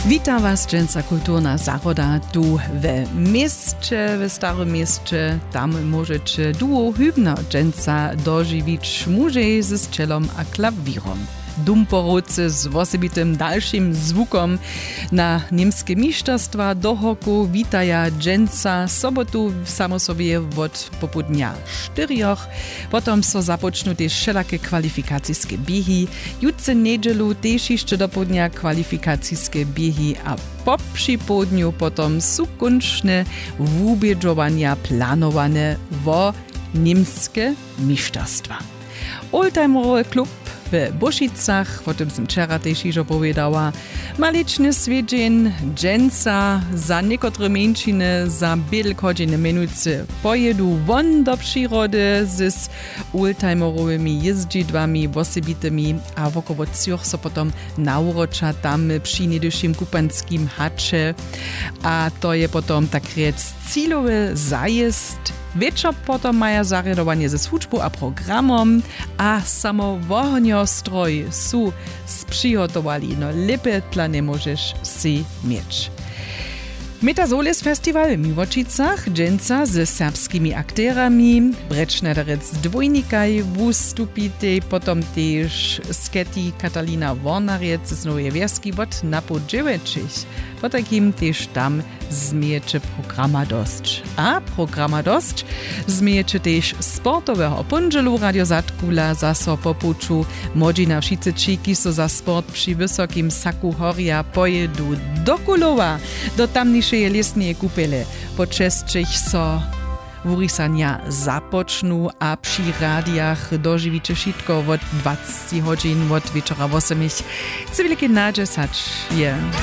Witam was, dżęca kulturna zachoda, tu w mieście, w starym mieście. Tam możecie duo hybna dżęca dożywić mużej ze strzelom a klawirem. Dumporodce z osobitym dalszym zvukom na niemskie mistrzostwa do hoku witaja dżęca sobotu w samosobie od popudnia 4. Potem so zapoczną też wszelakie kwalifikacijskie biegi. Jutce niedzielu też jeszcze do południa kwalifikacijskie biegi, a po przypołudniu potem są kończne wubiedżowania planowane w niemskie mistrzostwa. Oldtimerowy klub w Bošicach, o tym som wczoraj też już opowiadała, maliczny swiedzień dżęca za niektóre mężczyzny za wielkodzienne minuty pojedu won do przyrody z oldtimerowymi jeździdłami osobitymi, a wokoło cioch so potom naurocza tam przy niedyszym kupanskim hacze, a to je potom tak rec cílowy zajezd. Wieczor potom maja zarjadowanie ze służbą a programom, a samo wohniostroj su sprzygotowali, no lepiej tla nie możesz si mieć. Metasoles Festival w Miłočicach, dżęca z serbskimi akterami, Brečnaderec dwójnikaj wystupite, potom też sketi Katalina Warnarec z Nowej Wieski od napo 9. Po takim też tam zmiejecie programa dość. A programa dość zmiejecie też sportowego pondzielu Radio Zatkula zaso po puczu Modzina Wszycyczyki so za sport przy wysokim saku horia pojedu do Kulowa, do tamniejszej lesnej kupele. Po czesczych so wurisania zapocznu, a przy radiach dożywicie wszystko od 20 godzin, od wieczora 8. Chcę wielkie nadzieć je.